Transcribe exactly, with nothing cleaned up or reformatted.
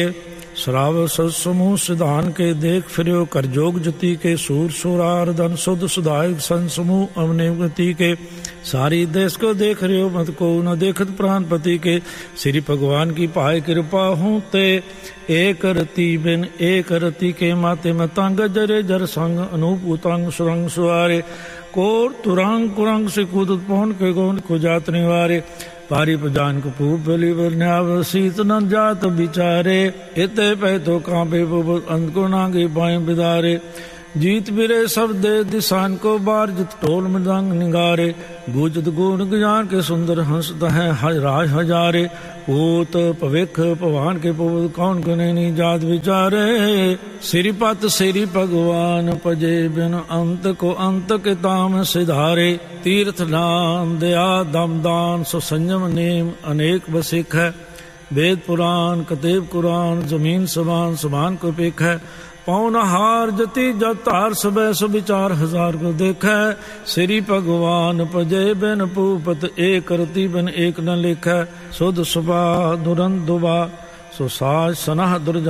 श्राव समूह सिधान के देख फिरो कर जोग जति के सूर सुरार धन शुद्ध सुधायक सन समूह अवनेवती के सारी देश को देख रहे हो मत को न देखत प्राणपति के श्री भगवान की पाए कृपा हूँ ते एक रति बिन एक रति के माते में तंग जरे जर संग अनूप उतंग सुरंग सुआरे कोर तुरंग कुरंग से कूदत पहुन के गौन को जात निवारे पारी पजान को पूप बलि वर्ण्याव शीत न जात बिचारे इते पै तो कांपे अंत को नागे बाएं बिदारे जीत बिरे सब दे दिशान को बार जित टोल मृदंग निगारे गुजत गुण ज्ञान के सुंदर हंस है राज हजारे पूत पविख पवान के पुत कौन कने जात विचारे श्रीपत श्री भगवान पजे बिन अंत को अंत के ताम सिधारे तीर्थ नाम दया दम दान सो संयम नेम अनेक बसिक है वेद पुराण कतेब कुरान जमीन समान समान को पेख है पौन हार जति जब तार सबे सुविचार हजार को देखै श्री भगवान पजे बिन पूपत एक रति बिन एक न लिखै सुध सुबा दुरंत दुबा सो साज सनह दुर्जा